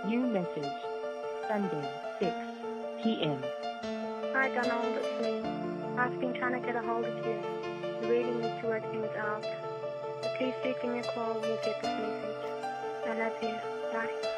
New message. Sunday, 6 p.m. Hi Donald, it's me. I've been trying to get a hold of you. I really need to work things out. So please do give me a call when you get this message. I love you. Bye.